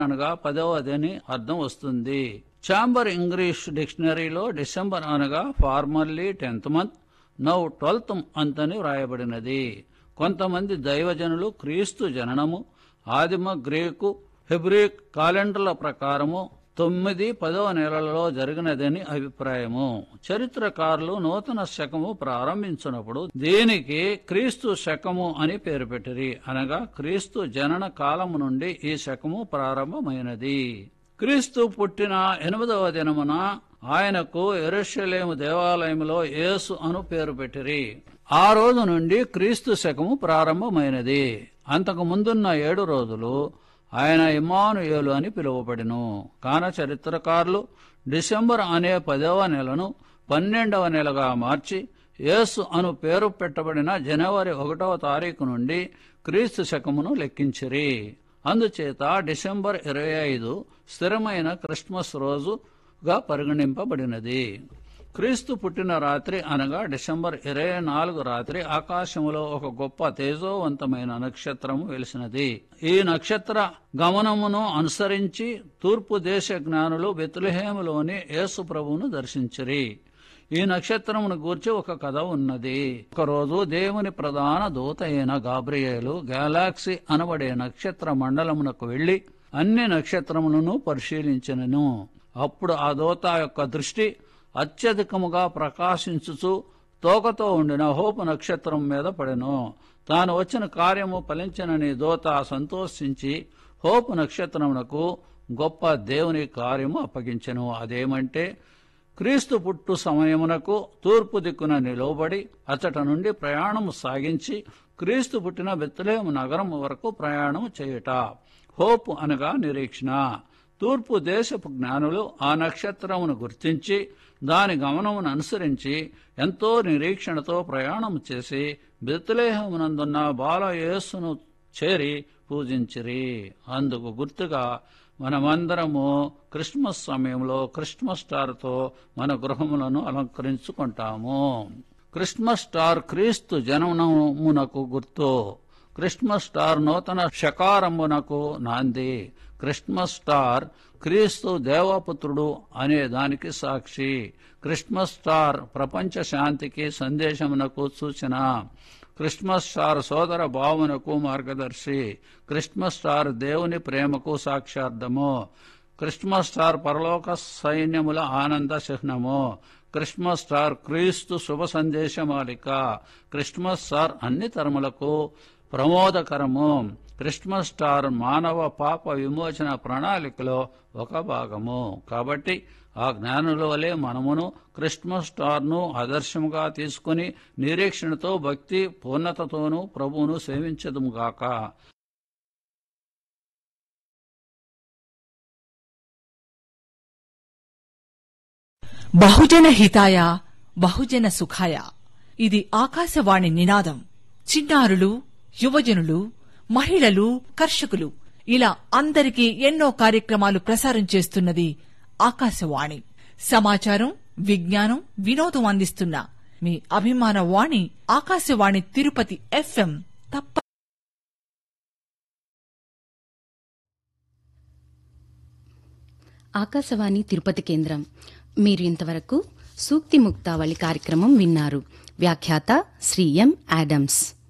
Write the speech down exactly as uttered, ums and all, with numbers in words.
అనగా పదవది అని అర్థం వస్తుంది. ఛాంబర్ ఇంగ్లీష్ డిక్షనరీలో డిసెంబర్ అనగా formerly tenth month, now twelfth month అని వ్రాయబడినది. కొంతమంది దైవజనులు క్రీస్తు జననము ఆదిమ గ్రీకు హెబ్రిక్ క్యాలెండర్ల ప్రకారము తొమ్మిది పదవ నెలలలో జరిగినదని అభిప్రాయము. చరిత్రకారులు నూతన శకము ప్రారంభించినప్పుడు దీనికి క్రీస్తు శకము అని పేరు పెట్టిరి. అనగా క్రీస్తు జనన కాలము నుండి ఈ శకము ప్రారంభమైనది. క్రీస్తు పుట్టిన ఎనిమిదవ దినమున ఆయనకు యెరూషలేము దేవాలయంలో యేసు అను పేరు పెట్టిరి. ఆ రోజు నుండి క్రీస్తు శకము ప్రారంభమైనది. అంతకు ముందున్న ఏడు రోజులు ఆయన ఇమ్మానుయేలు అని పిలువబడెను. కాన చరిత్రకారులు డిసెంబర్ అనే పదవ నెలను పన్నెండవ నెలగా మార్చి యేసు అను పేరు పెట్టబడిన జనవరి ఒకటవ తారీఖు నుండి క్రీస్తు శకమును లెక్కించిరి. అందుచేత డిసెంబర్ ఇరవై ఐదు స్థిరమైన క్రిస్మస్ రోజుగా పరిగణింపబడినది. క్రీస్తు పుట్టిన రాత్రి అనగా డిసెంబర్ ఇరవై నాలుగు రాత్రి ఆకాశములో ఒక గొప్ప తేజోవంతమైన నక్షత్రము వెలిసినది. ఈ నక్షత్ర గమనమును అనుసరించి తూర్పు దేశ జ్ఞానులు బెత్లెహేములోని యేసు ప్రభువును దర్శించిరి. ఈ నక్షత్రమును గూర్చి ఒక కథ ఉన్నది. ఒకరోజు దేవుని ప్రధాన దూత అయిన గాబ్రియేలు గెలాక్సీ అనబడే నక్షత్ర మండలమునకు వెళ్లి అన్ని నక్షత్రములను పరిశీలించినను. అప్పుడు ఆ దూత యొక్క దృష్టి అత్యధికముగా ప్రకాశించుచు తోకతో ఉండిన హోపు నక్షత్రం మీద పడెను. తాను వచ్చిన కార్యము ఫలించనని దూత సంతోషించి హోపు నక్షత్రమునకు గొప్ప దేవుని కార్యము అప్పగించెను. అదేమంటే క్రీస్తు పుట్టు సమయమునకు తూర్పు దిక్కున నిలువబడి అచ్చట నుండి ప్రయాణము సాగించి క్రీస్తు పుట్టిన బెత్లెహేము నగరం వరకు ప్రయాణము చేయుట. హోపు అనగా నిరీక్షణ. తూర్పు దేశపు జ్ఞానులు ఆ నక్షత్రమును గుర్తించి దాని గమనమును అనుసరించి ఎంతో నిరీక్షణతో ప్రయాణం చేసి బెత్లెహేమునందున్న బాలయేసును చేరి పూజించిరి. అందుకు గుర్తుగా మనమందరము క్రిస్మస్ సమయంలో క్రిస్మస్ స్టార్తో మన గృహములను అలంకరించుకుంటాము. క్రిస్మస్ స్టార్ క్రీస్తు జననమునకు గుర్తు. క్రిస్మస్ స్టార్ నూతన శకారంభునకు నాంది. క్రిస్మస్ స్టార్ క్రీస్తు దేవపుత్రుడు అనే దానికి సాక్షి. క్రిస్మస్ స్టార్ ప్రపంచ శాంతికి సందేశమునకు సూచన. క్రిస్మస్ స్టార్ సోదర భావనకు మార్గదర్శి. క్రిస్మస్ స్టార్ దేవుని ప్రేమకు సాక్షార్థము. క్రిస్మస్ స్టార్ పరలోక సైన్యముల ఆనంద చిహ్నము. క్రిస్మస్ స్టార్ క్రీస్తు శుభ సందేశమాలిక. క్రిస్మస్ స్టార్ అన్ని తరములకు ప్రమోదకరము. క్రిస్మస్ స్టార్ మానవ పాప విమోచన ప్రణాళికలో ఒక భాగము. కాబట్టి ఆ జ్ఞానుల వలె మనమును క్రిస్మస్ స్టార్ను ఆదర్శముగా తీసుకుని నిరీక్షణతో భక్తి పూర్ణతతోనూ ప్రభువును సేవించదుముగాక. బహుజన హితాయ బహుజన సుఖాయ. ఇది ఆకాశవాణి నినాదం. చిన్నారులు, యువజనులు, మహిళలు, కర్షకులు ఇలా అందరికీ ఎన్నో కార్యక్రమాలు ప్రసారం చేస్తున్నది ఆకాశవాణి. సమాచారం, విజ్ఞానం, వినోదం అందిస్తున్న మీ అభిమాన వాణి ఆకాశవాణి తిరుపతి ఎఫ్ఎం. తప్ప ఆకాశవాణి తిరుపతి కేంద్రం. మీరు ఇంతవరకు సూక్తి ముక్తావళి కార్యక్రమం విన్నారు. వ్యాఖ్యాత శ్రీ ఎం ఆడమ్స్.